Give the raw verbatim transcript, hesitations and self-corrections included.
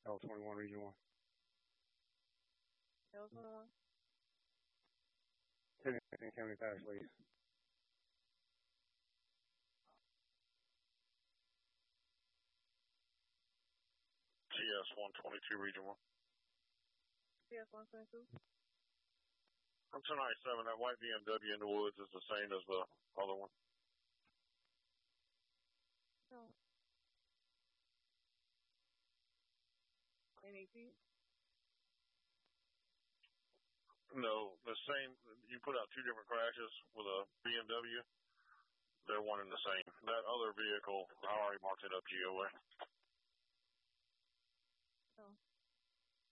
L twenty-one, Region one. L twenty-one. Tennyson County Fast Lead. T S one twenty-two, Region one. T S one twenty-two. I'm two ninety-seven. That white B M W in the woods is the same as the other one. No. N E T? No, the same. You put out two different crashes with a B M W. They're one and the same. That other vehicle, I already marked it up G O A.